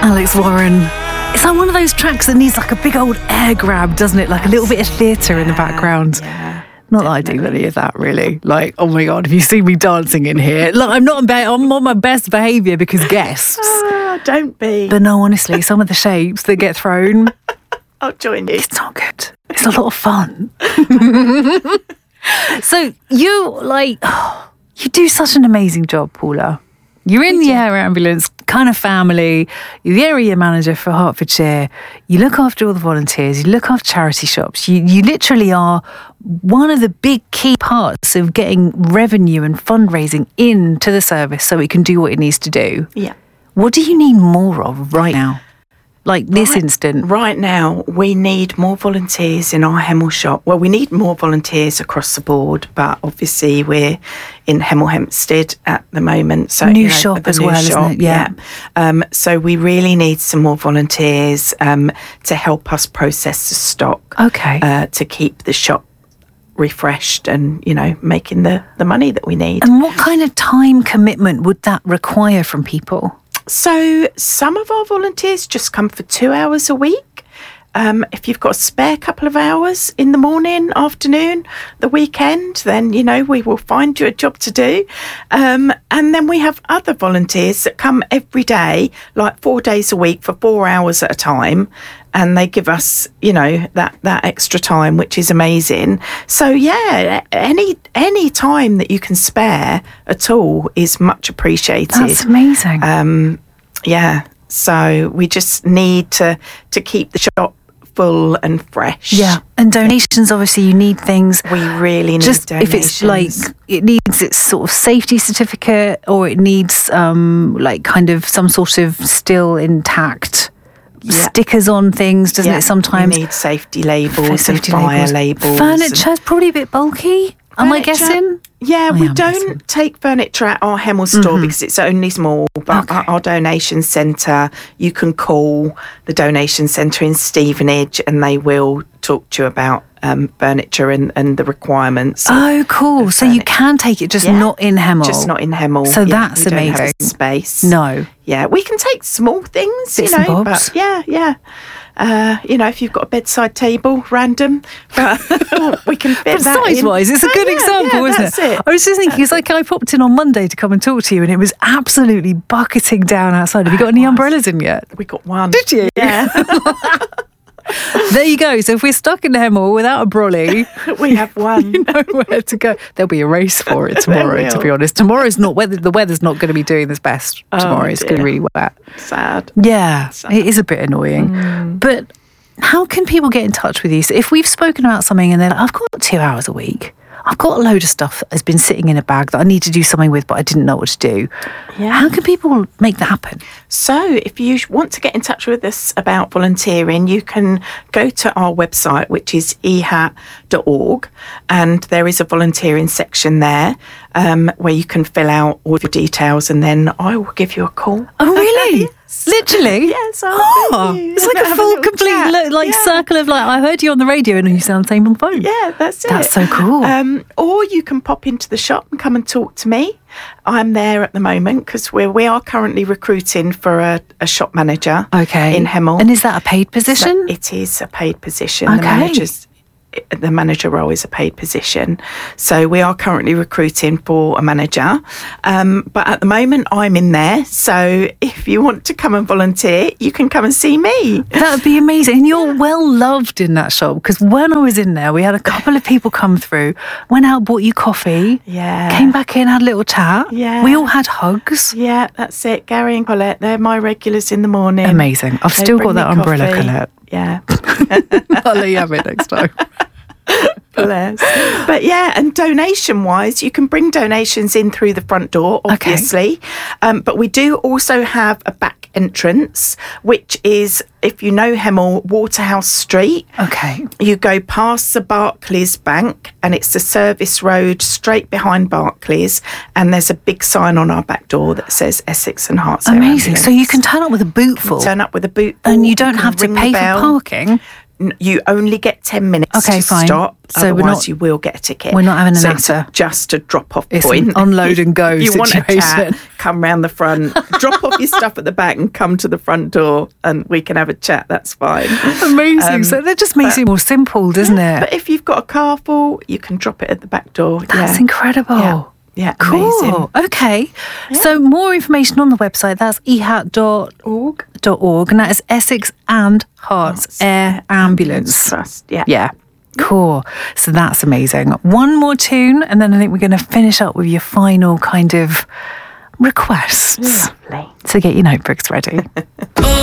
Alex Warren. It's like one of those tracks that needs like a big old air grab, doesn't it? Like a little bit of theatre in the background. Yeah. Not that I do any of that, really. Like, oh my God, if you see me dancing in here, look, I'm on my best behaviour because guests. Don't be. But no, honestly, some of the shapes that get thrown, I'll join you. it's not good. It's a lot of fun. So you do such an amazing job, Paula. You're in the air ambulance, kind of family. You're the area manager for Hertfordshire. You look after all the volunteers. You look after charity shops. You literally are one of the big key parts of getting revenue and fundraising into the service so it can do what it needs to do. Yeah. What do you need more of right now? Like this instant? Right now, we need more volunteers in our Hemel shop. Well, we need more volunteers across the board, but obviously we're in Hemel Hempstead at the moment. So New shop as well, isn't it? Yeah. So we really need some more volunteers to help us process the stock. Okay. To keep the shop refreshed and, making the money that we need. And what kind of time commitment would that require from people? So some of our volunteers just come for 2 hours a week. If you've got a spare couple of hours in the morning, afternoon, the weekend, then, we will find you a job to do. And then we have other volunteers that come every day, like 4 days a week for 4 hours at a time. And they give us, that extra time, which is amazing. So, yeah, any time that you can spare at all is much appreciated. That's amazing. Yeah. So we just need to keep the shop full and fresh. Yeah. And donations, obviously, you need things. We really need just donations. If it's like, it needs its sort of safety certificate or it needs kind of some sort of still intact stickers on things, doesn't it sometimes? You need safety labels and fire labels. Furniture's probably a bit bulky, am I guessing? Yeah, we don't take furniture at our Hemel store because it's only small, but at our donation centre, you can call the donation centre in Stevenage and they will talk to you about furniture and the requirements. Oh, cool. So you can take it, just not in Hemel. Just not in Hemel. So that's we amazing. Don't have space. No. Yeah, we can take small things, Bits and bobs. But yeah. If you've got a bedside table, random, but we can fit that in. Size-wise, it's a good example, isn't it? I was just thinking, it's like I popped in on Monday to come and talk to you and it was absolutely bucketing down outside. Have you got any umbrellas in yet? We got one. Did you? Yeah. There you go. So if we're stuck in Hemel without a brolly, we have one. You know where to go. There'll be a race for it tomorrow, to be honest. Tomorrow's not the weather's not going to be doing its best tomorrow. It's going to be really wet. Sad. Yeah, it is a bit annoying. But how can people get in touch with you? So if we've spoken about something and they're like, I've got 2 hours a week, I've got a load of stuff that has been sitting in a bag that I need to do something with, but I didn't know what to do. Yeah. How can people make that happen? So if you want to get in touch with us about volunteering, you can go to our website, which is ehat.org, and there is a volunteering section there where you can fill out all your details and then I will give you a call. Oh, really? Literally? Yes. It's like a full, complete circle of I heard you on the radio and you sound the same on the phone. Yeah, that's it. That's so cool. Or you can pop into the shop and come and talk to me. I'm there at the moment because we are currently recruiting for a shop manager in Hemel. And is that a paid position? So it is a paid position. Okay. The manager role is a paid position. So we are currently recruiting for a manager. But at the moment, I'm in there. So if you want to come and volunteer, you can come and see me. That would be amazing. And you're well loved in that shop because when I was in there, we had a couple of people come through, went out, bought you coffee, came back in, had a little chat. Yeah. We all had hugs. Yeah, that's it. Gary and Colette, they're my regulars in the morning. Amazing. I've still got that umbrella, Colette. Yeah. I'll let you have it next time. Bless. But yeah, and donation wise, you can bring donations in through the front door, obviously. But we do also have a back entrance, which is, if you know Hemel, Waterhouse Street. Okay. You go past the Barclays Bank and it's the service road straight behind Barclays. And there's a big sign on our back door that says Essex and Herts. Amazing. So you can turn up with a boot full. Turn up with a boot full. And you don't have to pay for parking. You only get 10 minutes Okay, to fine. stop. So otherwise, you will get a ticket. we're not having a so it's natter. just a drop-off It's point. an unload and go You want a situation. chat, come round the front, drop off your stuff at the back and come to the front door and we can have a chat. That's fine. Amazing. So that just makes it more simple, doesn't it? But if you've got a car full, you can drop it at the back door. That's incredible. Yeah, Cool. amazing. Okay. So more information on the website. That's ehat.org. And that is Essex and Herts Air Ambulance. Trust, yeah. Yeah. Cool. So that's amazing. One more tune, and then I think we're going to finish up with your final kind of requests. Lovely. So get your notebooks ready.